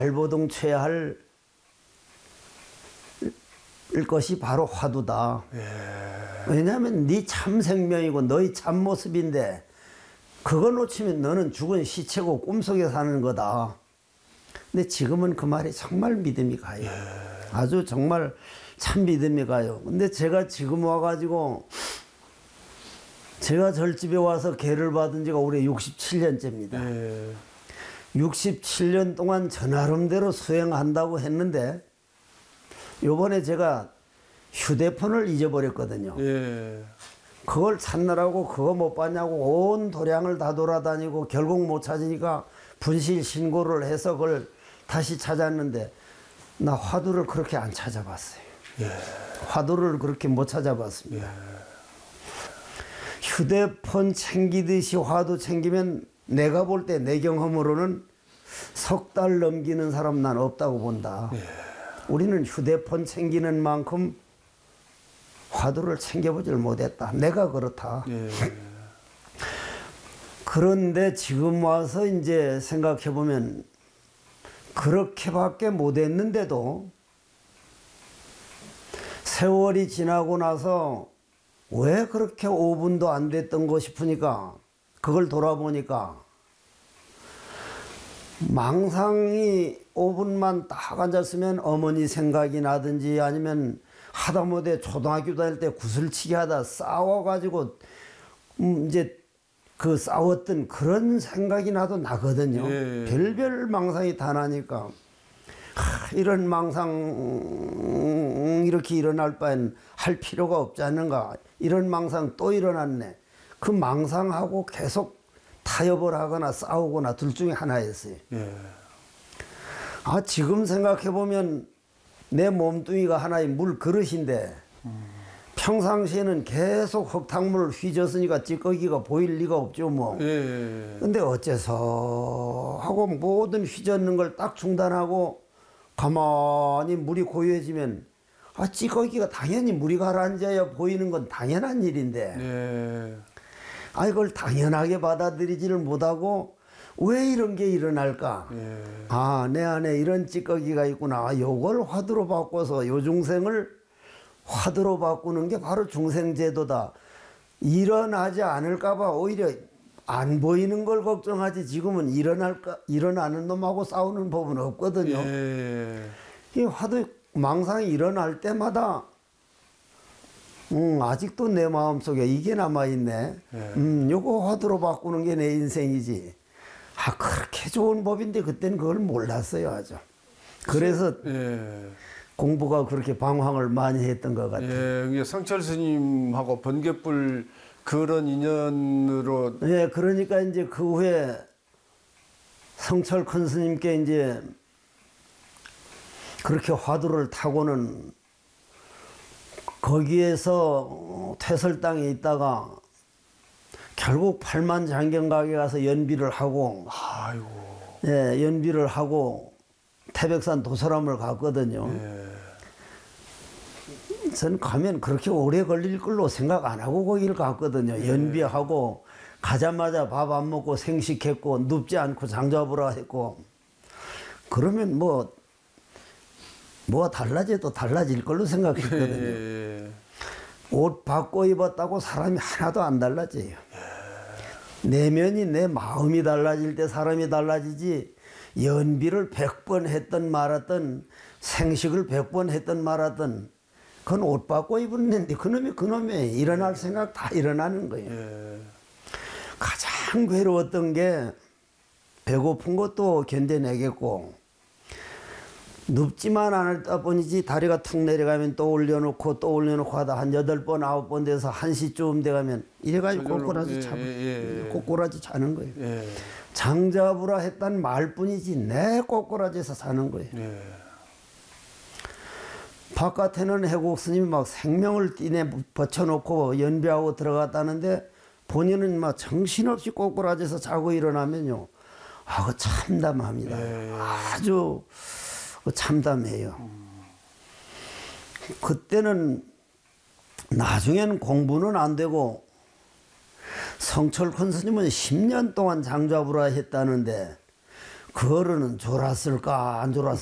발버둥쳐야 할 것이 바로 화두다. 왜냐하면 네 참 생명이고 너의 참 모습인데 그거 놓치면 너는 죽은 시체고 꿈속에 사는 거다. 근데 지금은 그 말이 정말 믿음이 가요. 아주 정말 참 믿음이 가요. 근데 제가 지금 와가지고 제가 절집에 와서 계를 받은 지가 올해 67년째입니다. 67년 동안 저 나름대로 수행한다고 했는데 요번에 제가 휴대폰을 잊어버렸거든요. 그걸 찾느라고 그거 못 봤냐고 온 도량을 다 돌아다니고 결국 못 찾으니까 분실 신고를 해서 그걸 다시 찾았는데 나 화두를 그렇게 안 찾아봤어요. 화두를 그렇게 못 찾아봤습니다. 휴대폰 챙기듯이 화두 챙기면 내가 볼 때 내 경험으로는 석 달 넘기는 사람 난 없다고 본다. 우리는 휴대폰 챙기는 만큼 화두를 챙겨보질 못했다. 내가 그렇다. 그런데 지금 와서 이제 생각해보면 그렇게밖에 못했는데도 세월이 지나고 나서 왜 그렇게 5분도 안 됐던 거 싶으니까 그걸 돌아보니까 망상이 5분만 딱 앉았으면 어머니 생각이 나든지 아니면 하다못해 초등학교 다닐 때 구슬치기 하다 싸워가지고 이제 그 싸웠던 그런 생각이 나도 나거든요. 별별 망상이 다 나니까 이런 망상 이렇게 일어날 바엔 할 필요가 없지 않는가. 이런 망상 또 일어났네. 그 망상하고 계속 타협을 하거나 싸우거나 둘 중에 하나였어요. 지금 생각해보면 내 몸뚱이가 하나의 물 그릇인데 평상시에는 계속 흙탕물을 휘졌으니까 찌꺼기가 보일 리가 없죠 뭐. 근데 어째서 하고 모든 휘젓는 걸 딱 중단하고 가만히 물이 고요해지면 찌꺼기가 당연히 물이 가라앉아야 보이는 건 당연한 일인데 이걸 당연하게 받아들이지를 못하고 왜 이런 게 일어날까? 내 안에 이런 찌꺼기가 있구나. 요걸 화두로 바꿔서 요 중생을 화두로 바꾸는 게 바로 중생제도다. 일어나지 않을까 봐 오히려 안 보이는 걸 걱정하지 지금은 일어나는 놈하고 싸우는 법은 없거든요. 이 화두 망상이 일어날 때마다 아직도 내 마음속에 이게 남아있네. 요거 화두로 바꾸는 게 내 인생이지. 그렇게 좋은 법인데 그때는 그걸 몰랐어요 아주. 그래서 공부가 그렇게 방황을 많이 했던 것 같아요. 성철 스님하고 번개불 그런 인연으로. 그러니까 이제 그 후에 성철 큰 스님께 이제 그렇게 화두를 타고는 거기에서 퇴설당에 있다가 결국 팔만장경각에 가서 연비를 하고 연비를 하고 태백산 도서람을 갔거든요. 저는 가면 그렇게 오래 걸릴 걸로 생각 안 하고 거기를 갔거든요. 연비하고 가자마자 밥 안 먹고 생식했고 눕지 않고 장잡으라 했고 그러면 뭐가 달라져도 달라질 걸로 생각했거든요. 옷 바꿔 입었다고 사람이 하나도 안 달라져요. 내면이 내 마음이 달라질 때 사람이 달라지지 연비를 100번 했던 말았던 생식을 100번 했던 말았던 그건 옷 바꿔 입었는데 그놈이 일어날 생각 다 일어나는 거예요. 가장 괴로웠던 게 배고픈 것도 견뎌내겠고 눕지만 않았다 뿐이지 다리가 툭 내려가면 또 올려놓고 하다 한 8번 9번 돼서 1시쯤 돼가면 이래가지고 꼬꾸라지 자는 거예요. 장잡으라 했단 말뿐이지 내 꼬꾸라지에서 사는 거예요. 바깥에는 해국 스님이 막 생명을 띠내 벗쳐놓고 연비하고 들어갔다는데 본인은 막 정신없이 꼬꾸라지에서 자고 일어나면요. 그 참담합니다. 아주 참담해요. 그때는 나중에는 공부는 안 되고 성철 큰 스님은 10년 동안 장좌부라 했다는데 그 어른은 졸았을까 안 졸았을까